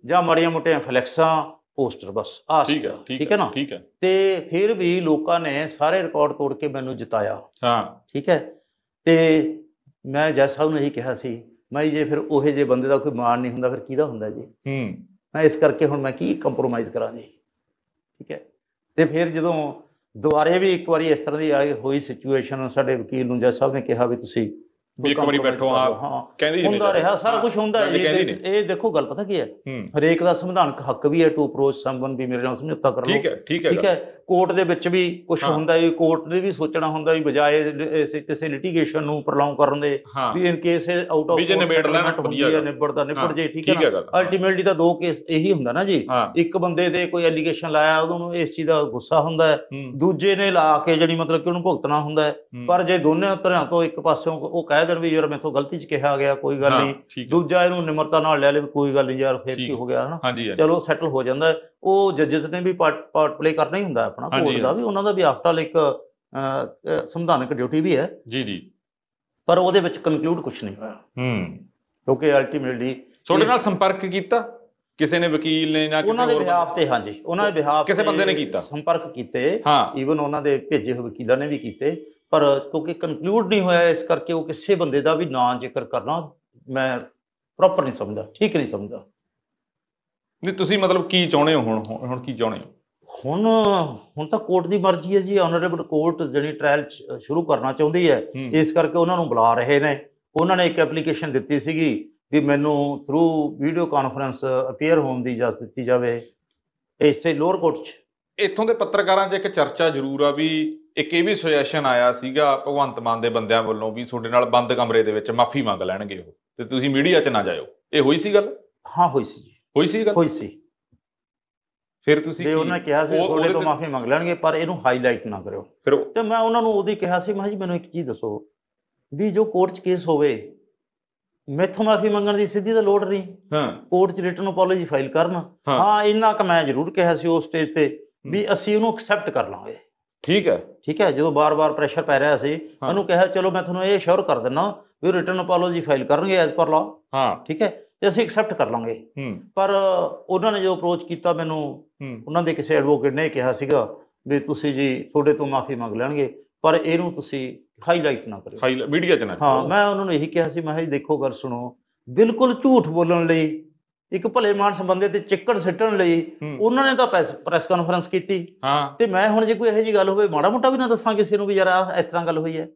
ਜਾਂ ਮਾੜੀਆਂ ਮੋਟੀਆਂ ਫਲੈਕਸਾਂ ਪੋਸਟਰ, ਬਸ ਆ ਠੀਕ ਹੈ, ਸੀਗਾ, ਠੀਕ ਠੀਕ ਹੈ ਹੈ, ਨਾ। ਠੀਕ ਹੈ। ਤੇ ਫਿਰ ਵੀ ਲੋਕਾਂ ਨੇ ਸਾਰੇ ਰਿਕਾਰਡ ਤੋੜ ਕੇ ਮੈਨੂੰ ਜਿਤਾਇਆ, ਹਾਂ, ਠੀਕ ਹੈ। ਤੇ ਮੈਂ ਜੱਜ ਸਾਹਿਬ ਨੂੰ ਇਹੀ ਕਿਹਾ ਸੀ, ਮੈਂ ਜੇ ਫਿਰ ਉਹੋ ਜਿਹੇ ਬੰਦੇ ਦਾ ਕੋਈ ਮਾਣ ਨਹੀਂ ਹੁੰਦਾ ਫਿਰ ਕਿਹਦਾ ਹੁੰਦਾ ਜੀ। ਮੈਂ ਇਸ ਕਰਕੇ ਹੁਣ ਮੈਂ ਕੀ ਕੰਪਰੋਮਾਈਜ਼ ਕਰਾਂ ਜੀ, ਠੀਕ ਹੈ। ਤੇ ਫਿਰ ਜਦੋਂ ਦੁਬਾਰੇ ਵੀ ਇੱਕ ਵਾਰੀ ਇਸ ਤਰ੍ਹਾਂ ਦੀ ਹੋਈ ਸਿਚੁਏਸ਼ਨ, ਸਾਡੇ ਵਕੀਲ ਨੂੰ ਜੱਜ ਸਾਹਿਬ ਨੇ ਕਿਹਾ ਵੀ ਤੁਸੀਂ ਵੀ ਇੱਕ ਵਾਰੀ ਬੈਠੋ, ਹਾਂ ਕਹਿੰਦੀ ਹੁੰਦਾ ਰਿਹਾ, ਸਾਰਾ ਕੁਝ ਹੁੰਦਾ ਹੈ ਜੀ। ਕਹਿੰਦੀ ਇਹ ਦੇਖੋ ਗੱਲ ਪਤਾ ਕੀ ਹੈ, ਹਰੇਕ ਦਾ ਸੰਵਿਧਾਨਕ ਹੱਕ ਵੀ ਹੈ ਟੂ ਅਪਰੋਚ ਸਮਵਨ, ਵੀ ਮੇਰੇ ਨਾਲ ਸਮਝੌਤਾ ਕਰ ਲਓ, ਠੀਕ ਹੈ, ਠੀਕ ਹੈ, ਠੀਕ ਹੈ। ਕੋਰਟ ਦੇ ਵਿੱਚ ਵੀ ਕੁਝ ਹੁੰਦਾ ਹੈ, ਕੋਰਟ ਨੇ ਵੀ ਸੋਚਣਾ ਹੁੰਦਾ ਵੀ ਬਜਾਏ ਕਿਸੇ ਲਿਟੀਗੇਸ਼ਨ ਨੂੰ ਪ੍ਰੋਲੋਂਗ ਕਰਨ ਦੇ, ਵੀ in case out of settlement ਹੁੰਦੀ ਹੈ, ਨਿਬੜ ਜੇ, ਠੀਕ ਹੈ ਨਾ। ਅਲਟੀਮੇਟਲੀ ਤਾਂ ਦੋ ਕੇਸ ਇਹੀ ਹੁੰਦਾ ਨਾ ਜੀ, ਇੱਕ ਬੰਦੇ ਦੇ ਕੋਈ ਐਲੀਗੇਸ਼ਨ ਲਾਇਆ, ਉਹਨੂੰ ਇਸ ਚੀਜ਼ ਦਾ ਗੁੱਸਾ ਹੁੰਦਾ ਹੈ, ਦੂਜੇ ਨੇ ਲਾ ਕੇ ਜਿਹੜੀ ਮਤਲਬ ਕਿ ਉਹਨੂੰ ਭੁਗਤਣਾ ਹੁੰਦਾ ਹੈ। ਪਰ ਜੇ ਦੋਨੇ ਤਰ੍ਹਾਂ ਤੋਂ ਇੱਕ ਪਾਸਿਓਂ ਉਹ ਕਹਿ ਦੇਣ ਵੀ ਯਾਰ ਮੈਥੋਂ ਗਲਤੀ 'ਚ ਕਿਹਾ ਗਿਆ, ਕੋਈ ਗੱਲ ਨਹੀਂ, ਦੂਜਾ ਇਹਨੂੰ ਨਿਮਰਤਾ ਨਾਲ ਲੈ ਲੇ, ਕੋਈ ਗੱਲ ਨਹੀਂ ਯਾਰ ਫਿਰ ਕੀ ਹੋ ਗਿਆ, ਹਨਾ, ਚਲੋ ਸੈਟਲ ਹੋ ਜਾਂਦਾ। ਉਹ ਜੱਜਸ ਨੇ ਵੀ ਪਾਰਟ ਪਲੇ ਕਰਨਾ ਹੀ ਹੁੰਦਾ ਆਪਣਾ, ਕੋਰਟ ਦਾ ਵੀ, ਉਹਨਾਂ ਦਾ ਵੀ ਆਫਟਰ ਆਲ ਇੱਕ ਸੰਵਿਧਾਨਕ ਡਿਊਟੀ ਵੀ ਹੈ ਜੀ ਜੀ। ਪਰ ਉਹਦੇ ਵਿੱਚ ਕਨਕਲੂਡ ਕੁਛ ਨਹੀਂ ਹੋਇਆ, ਕਿਉਂਕਿ ਅਲਟੀਮੇਟਲੀ ਤੁਹਾਡੇ ਨਾਲ ਸੰਪਰਕ ਕੀਤਾ ਕਿਸੇ ਨੇ, ਵਕੀਲ ਨੇ ਜਾਂ ਉਹਨਾਂ ਦੇ ਬਿਹਾਫ ਤੇ? ਹਾਂਜੀ, ਉਹਨਾਂ ਦੇ ਬਿਹਾਫ ਕਿਸੇ ਬੰਦੇ ਨੇ ਕੀਤਾ, ਸੰਪਰਕ ਕੀਤੇ, ਈਵਨ ਉਹਨਾਂ ਦੇ ਭੇਜੇ ਹੋਏ ਵਕੀਲਾਂ ਨੇ ਵੀ ਕੀਤੇ, ਪਰ ਕਿਉਂਕਿ ਕਨਕਲੂਡ ਨਹੀਂ ਹੋਇਆ, ਇਸ ਕਰਕੇ ਉਹ ਕਿਸੇ ਬੰਦੇ ਦਾ ਵੀ ਨਾਂ ਜ਼ਿਕਰ ਕਰਨਾ ਮੈਂ ਪ੍ਰੋਪਰ ਨਹੀਂ ਸਮਝਦਾ, ਠੀਕ ਨਹੀਂ ਸਮਝਦਾ। ਨਹੀਂ, ਤੁਸੀਂ ਮਤਲਬ ਕੀ ਚਾਹੁੰਦੇ ਹੋ ਹੁਣ ਕੀ ਚਾਹੁੰਦੇ ਹੋ? ਹੁਣ ਤਾਂ ਕੋਰਟ ਦੀ ਮਰਜ਼ੀ ਹੈ ਜੀ, ਆਨਰੇਬਲ ਕੋਰਟ ਜਿਹੜੀ ਟ੍ਰਾਇਲ ਸ਼ੁਰੂ ਕਰਨਾ ਚਾਹੁੰਦੀ ਹੈ, ਇਸ ਕਰਕੇ ਉਹਨਾਂ ਨੂੰ ਬੁਲਾ ਰਹੇ ਨੇ। ਉਹਨਾਂ ਨੇ ਇੱਕ ਐਪਲੀਕੇਸ਼ਨ ਦਿੱਤੀ ਸੀਗੀ ਵੀ ਮੈਨੂੰ ਥਰੂ ਵੀਡੀਓ ਕਾਨਫਰੰਸ ਅਪੀਅਰ ਹੋਣ ਦੀ ਇਜਾਜ਼ਤ ਦਿੱਤੀ ਜਾਵੇ ਇਸੇ ਲੋਅਰ ਕੋਰਟ 'ਚ। ਇੱਥੋਂ ਦੇ ਪੱਤਰਕਾਰਾਂ 'ਚ ਇੱਕ ਚਰਚਾ ਜ਼ਰੂਰ ਆ ਵੀ ਇੱਕ ਇਹ ਵੀ ਸੁਜੈਸ਼ਨ ਆਇਆ ਸੀਗਾ ਭਗਵੰਤ ਮਾਨ ਦੇ ਬੰਦਿਆਂ ਵੱਲੋਂ ਵੀ ਤੁਹਾਡੇ ਨਾਲ ਬੰਦ ਕਮਰੇ ਦੇ ਵਿੱਚ ਮਾਫੀ ਮੰਗ ਲੈਣਗੇ ਉਹ, ਤੇ ਤੁਸੀਂ ਮੀਡੀਆ 'ਚ ਨਾ ਜਾਇਓ। ਇਹ ਹੋਈ ਸੀ ਗੱਲ? ਹਾਂ, ਹੋਈ ਸੀ ਜੀ, ਹੋਈ ਸੀ ਗੱਲ, ਹੋਈ ਸੀ। ਫਿਰ ਤੁਸੀਂ ਉਹਨਾਂ ਕਿਹਾ ਸੀ ਤੁਹਾਡੇ ਤੋਂ ਮਾਫੀ ਮੰਗ ਲੈਣਗੇ, ਪਰ ਇਹਨੂੰ ਹਾਈਲਾਈਟ ਨਾ ਕਰਿਓ। ਫਿਰ ਤੇ ਮੈਂ ਉਹਨਾਂ ਨੂੰ ਉਦੋਂ ਕਿਹਾ ਸੀ, ਮੈਂ ਜੀ ਮੈਨੂੰ ਇੱਕ ਚੀਜ਼ ਦੱਸੋ ਵੀ ਜੋ ਕੋਰਟ 'ਚ ਕੇਸ ਹੋਵੇ, ਮੈਥੋਂ ਮਾਫੀ ਮੰਗਣ ਦੀ ਸਿੱਧੀ ਤਾਂ ਲੋੜ ਨਹੀਂ, ਕੋਰਟ 'ਚ ਰਿਟਨ ਅਪੋਲੋਜੀ ਫਾਈਲ ਕਰਨ। ਹਾਂ, ਇੰਨਾ ਕੁ ਮੈਂ ਜ਼ਰੂਰ ਕਿਹਾ ਸੀ ਉਸ ਸਟੇਜ ਤੇ ਵੀ ਅਸੀਂ ਉਹਨੂੰ ਐਕਸੈਪਟ ਕਰ ਲਾਂਗੇ। ਠੀਕ ਹੈ, ਠੀਕ ਹੈ। ਜਦੋਂ ਬਾਰ-ਬਾਰ ਪ੍ਰੈਸ਼ਰ ਪੈ ਰਿਹਾ ਸੀ, ਉਹਨੂੰ ਕਿਹਾ ਚਲੋ ਮੈਂ ਤੁਹਾਨੂੰ ਇਹ ਅਸ਼ੋਰ ਕਰ ਦਿੰਦਾ ਵੀ ਰਿਟਨ ਅਪੋਲੋਜੀ ਫਾਈਲ ਕਰਨਗੇ ਐਜ਼ ਪਰ ਲਾਅ, ਠੀਕ ਹੈ, ਤੇ ਅਸੀਂ ਐਕਸੈਪਟ ਕਰ ਲਾਂਗੇ। ਪਰ ਉਹਨਾਂ ਨੇ ਜੋ ਅਪਰੋਚ ਕੀਤਾ ਮੈਨੂੰ, ਉਹਨਾਂ ਦੇ ਕਿਸੇ ਐਡਵੋਕੇਟ ਨੇ ਕਿਹਾ ਸੀਗਾ ਵੀ ਤੁਸੀਂ ਜੀ ਤੁਹਾਡੇ ਤੋਂ ਮਾਫੀ ਮੰਗ ਲੈਣਗੇ, ਪਰ ਇਹਨੂੰ ਤੁਸੀਂ ਹਾਈਲਾਈਟ ਨਾ ਕਰਿਓ, ਮੀਡੀਆ 'ਚ ਨਾ। ਹਾਂ, ਮੈਂ ਉਹਨਾਂ ਨੂੰ ਇਹੀ ਕਿਹਾ ਸੀ, ਮੈਂ ਕਿਹਾ ਜੀ ਦੇਖੋ ਗੱਲ ਸੁਣੋ, ਬਿਲਕੁਲ ਝੂਠ ਬੋਲਣ ਲਈ, ਇੱਕ ਭਲੇ ਮਾਨਸ ਬੰਦੇ ਤੇ ਚਿੱਕੜ ਸਿੱਟਣ ਲਈ ਉਹਨਾਂ ਨੇ ਤਾਂ ਪ੍ਰੈਸ ਕਾਨਫਰੰਸ ਕੀਤੀ, ਤੇ ਮੈਂ ਹੁਣ ਜੇ ਕੋਈ ਇਹੋ ਜਿਹੀ ਗੱਲ ਹੋਵੇ ਮਾੜਾ ਮੋਟਾ ਵੀ ਨਾ ਦੱਸਾਂ ਕਿਸੇ ਨੂੰ ਵੀ ਯਾਰ ਇਸ ਤਰ੍ਹਾਂ ਗੱਲ ਹੋਈ ਹੈ,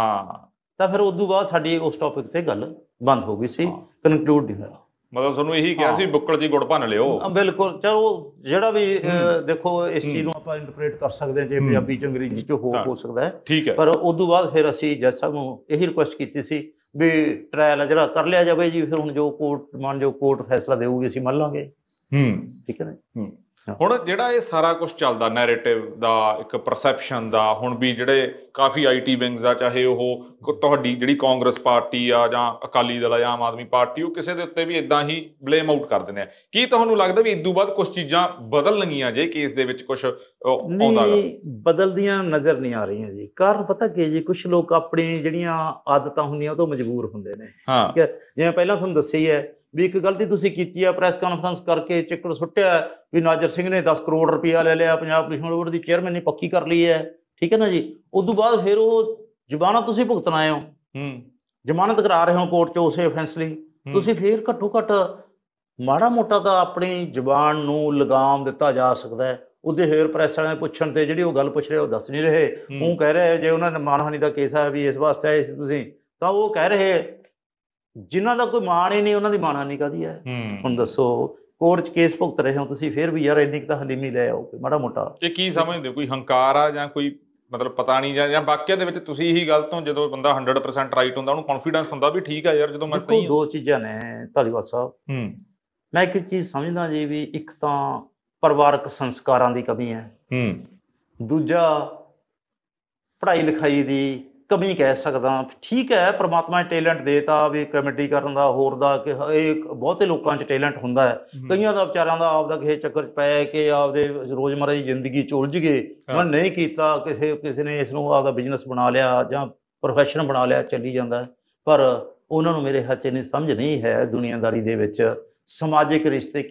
ਤਾਂ ਫਿਰ ਉਦੋਂ ਬਾਅਦ ਸਾਡੀ ਉਸ ਟੌਪਿਕ ਤੇ ਗੱਲ ਬੰਦ ਹੋ ਗਈ ਸੀ, ਕਨਕਲੂਡ ਨਹੀਂ ਹੋਇਆ। ਮਤਲਬ ਤੁਹਾਨੂੰ ਇਹੀ ਕਿਹਾ ਸੀ ਬੁੱਕਲ 'ਚ ਗੁੜ ਭੰਨ ਲਿਓ। ਬਿਲਕੁਲ, ਚਲੋ ਜਿਹੜਾ ਵੀ ਦੇਖੋ ਇਸ ਚੀਜ਼ ਨੂੰ ਆਪਾਂ ਇੰਟਰਪ੍ਰੀਟ ਕਰ ਸਕਦੇ ਹਾਂ, ਜੇ ਪੰਜਾਬੀ 'ਚ ਅੰਗਰੇਜ਼ੀ 'ਚ ਹੋ ਸਕਦਾ ਹੈ, ਠੀਕ ਹੈ। ਪਰ ਉਦੋਂ ਬਾਅਦ ਫਿਰ ਅਸੀਂ ਜੱਜ ਸਾਹਿਬ ਨੂੰ ਇਹੀ ਰਿਕੁਐਸਟ ਕੀਤੀ ਸੀ ਵੀ ਟ੍ਰਾਇਲ ਹੈ ਜਿਹੜਾ ਕਰ ਲਿਆ ਜਾਵੇ ਜੀ, ਫਿਰ ਹੁਣ ਜੋ ਕੋਰਟ ਫੈਸਲਾ ਦੇਊਗੀ ਅਸੀਂ ਮੰਨ ਲਾਂਗੇ, ਠੀਕ ਹੈ ਨਾ। ਹੁਣ ਜਿਹੜਾ ਇਹ ਸਾਰਾ ਕੁਝ ਚੱਲਦਾ ਨੈਰੇਟਿਵ ਦਾ, ਇੱਕ ਪਰਸੈਪਸ਼ਨ ਦਾ, ਹੁਣ ਵੀ ਜਿਹੜੇ ਕਾਫੀ IT ਵਿੰਗਸ ਆ, ਚਾਹੇ ਉਹ ਤੁਹਾਡੀ ਜਿਹੜੀ ਕਾਂਗਰਸ ਪਾਰਟੀ ਆ ਜਾਂ ਅਕਾਲੀ ਦਲ ਆ ਜਾਂ ਆਮ ਆਦਮੀ ਪਾਰਟੀ, ਉਹ ਕਿਸੇ ਦੇ ਉੱਤੇ ਵੀ ਇਦਾਂ ਹੀ ਬਲੇਮ ਆਊਟ ਕਰ ਦਿੰਦੇ ਆ। ਕੀ ਤੁਹਾਨੂੰ ਲੱਗਦਾ ਵੀ ਇਦੋਂ ਬਾਅਦ ਕੁਝ ਚੀਜ਼ਾਂ ਬਦਲਣਗੀਆਂ ਜੇ ਕੇਸ ਦੇ ਵਿੱਚ ਕੁਝ ਆਉਂਦਾ? ਬਦਲਦੀਆਂ ਨਜ਼ਰ ਨਹੀਂ ਆ ਰਹੀਆਂ ਜੀ। ਕਾਰਨ ਪਤਾ ਕੀ ਜੀ, ਕੁਝ ਲੋਕ ਆਪਣੀ ਜਿਹੜੀਆਂ ਆਦਤਾਂ ਹੁੰਦੀਆਂ ਉਹ ਤੋਂ ਮਜਬੂਰ ਹੁੰਦੇ ਨੇ, ਠੀਕ ਹੈ। ਜਿਵੇਂ ਪਹਿਲਾਂ ਤੁਹਾਨੂੰ ਦੱਸਿਆ ਹੀ ਹੈ ਵੀ ਇੱਕ ਗਲਤੀ ਤੁਸੀਂ ਕੀਤੀ ਆ, ਪ੍ਰੈਸ ਕਾਨਫਰੰਸ ਕਰਕੇ ਚਿੱਕੜ ਸੁੱਟਿਆ ਵੀ ਨਾਜਰ ਸਿੰਘ ਨੇ 10 ਕਰੋੜ ਰੁਪਇਆ ਲੈ ਲਿਆ, ਪੰਜਾਬ ਪੁਲਿਸ ਬੋਰਡ ਦੀ ਚੇਅਰਮੈਨ ਨੇ ਪੱਕੀ ਕਰ ਲਈ ਹੈ, ਠੀਕ ਹੈ ਨਾ ਜੀ। ਉਦੋਂ ਬਾਅਦ ਫਿਰ ਉਹ ਜ਼ਮਾਨਤ ਤੁਸੀਂ ਭੁਗਤਣ ਆਏ ਹੋ, ਜ਼ਮਾਨਤ ਕਰਾ ਰਹੇ ਹੋ ਕੋਰਟ 'ਚ ਉਸੇ ਅਫੈਂਸ ਲਈ, ਤੁਸੀਂ ਫਿਰ ਘੱਟੋ ਘੱਟ ਮਾੜਾ ਮੋਟਾ ਤਾਂ ਆਪਣੀ ਜ਼ਬਾਨ ਨੂੰ ਲਗਾਮ ਦਿੱਤਾ ਜਾ ਸਕਦਾ ਹੈ। ਉਹਦੇ ਹੇਅਰ ਪ੍ਰੈਸ ਵਾਲਿਆਂ ਪੁੱਛਣ ਤੇ ਜਿਹੜੀ ਉਹ ਗੱਲ ਪੁੱਛ ਰਹੇ ਉਹ ਦੱਸ ਨਹੀਂ ਰਹੇ, ਉਹ ਕਹਿ ਰਹੇ ਜੇ ਉਹਨਾਂ ਨੇ ਮਾਨਹਾਨੀ ਦਾ ਕੇਸ ਹੈ ਵੀ ਇਸ ਵਾਸਤੇ ਆਏ ਸੀ ਤੁਸੀਂ, ਤਾਂ ਉਹ ਕਹਿ ਰਹੇ ਜਿਨ੍ਹਾਂ ਦਾ ਕੋਈ ਮਾਣ ਹੀ ਨਹੀਂ ਉਹਨਾਂ ਦੀ ਮਾਨਹਾਨੀ ਕਾਹਦੀ ਹੈ। ਹੁਣ ਦੱਸੋ, ਕੋਰਟ 'ਚ ਕੇਸ ਭੁਗਤ ਰਹੇ ਹੋ ਤੁਸੀਂ, ਫਿਰ ਵੀ ਯਾਰ ਇੰਨੀ ਕੁ ਤਾਂ ਹਲੀਮੀ ਲੈ ਆਓ ਮਾੜਾ ਮੋਟਾ। ਇਹ ਕੀ ਸਮਝਦੇ ਹੋ, ਕੋਈ ਹੰਕਾਰ ਆ ਜਾਂ ਕੋਈ ਮਤਲਬ ਪਤਾ ਨਹੀਂ, ਜਾਂ ਵਾਕਿਆ ਦੇ ਵਿੱਚ ਤੁਸੀਂ ਇਹੀ ਗੱਲ ਤੋਂ, ਜਦੋਂ ਬੰਦਾ 100% ਰਾਈਟ ਹੁੰਦਾ ਉਹਨੂੰ ਕੌਨਫੀਡੈਂਸ ਹੁੰਦਾ ਵੀ ਠੀਕ ਆ ਯਾਰ ਜਦੋਂ ਮੈਂ ਸਹੀ। ਦੋ ਚੀਜ਼ਾਂ ਨੇ ਧਾਲੀਵਾਲ ਸਾਹਿਬ, ਮੈਂ ਇੱਕ ਚੀਜ਼ ਸਮਝਦਾ ਜੀ ਵੀ ਇੱਕ ਤਾਂ ਪਰਿਵਾਰਕ ਸੰਸਕਾਰਾਂ ਦੀ ਕਮੀ ਹੈ, ਦੂਜਾ ਪੜ੍ਹਾਈ ਲਿਖਾਈ ਦੀ ਕਮੀ ਕਹਿ ਸਕਦਾ। ਠੀਕ ਹੈ, ਪ੍ਰਮਾਤਮਾ ਨੇ ਟੈਲੈਂਟ ਦੇਤਾ ਵੀ ਕਮੇਡੀ ਕਰਨ ਦਾ, ਹੋਰ ਦਾ, ਕਿ ਇਹ ਬਹੁਤੇ ਲੋਕਾਂ 'ਚ ਟੈਲੈਂਟ ਹੁੰਦਾ ਹੈ, ਕਈਆਂ ਦਾ ਵਿਚਾਰਿਆਂ ਦਾ ਆਪਦਾ ਕਿਸੇ ਚੱਕਰ 'ਚ ਪੈ ਕੇ ਆਪਦੇ ਰੋਜ਼ਮਰਾ ਦੀ ਜ਼ਿੰਦਗੀ 'ਚ ਉਲਝ ਗਏ, ਉਹਨਾਂ ਨੇ ਨਹੀਂ ਕੀਤਾ, ਕਿਸੇ ਨੇ ਇਸ ਨੂੰ ਆਪਦਾ ਬਿਜ਼ਨਸ ਬਣਾ ਲਿਆ ਜਾਂ ਪ੍ਰੋਫੈਸ਼ਨ ਬਣਾ ਲਿਆ, ਚੱਲੀ ਜਾਂਦਾ। ਪਰ ਉਹਨਾਂ ਨੂੰ ਮੇਰੇ ਹੱਥ 'ਚ ਇੰਨੀ ਸਮਝ ਨਹੀਂ ਹੈ ਦੁਨੀਆਦਾਰੀ ਦੇ ਵਿੱਚ ਸਮਾਜਿਕ ਰਿਸ਼ਤੇ